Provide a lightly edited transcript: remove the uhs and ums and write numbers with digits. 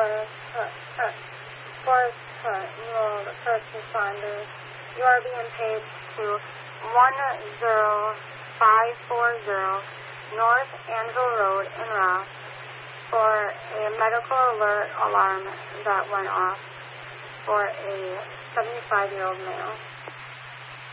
first responders. You are being paid to 10540 North Anvil Road in Ross for a medical alert alarm that went off for a 75-year-old male.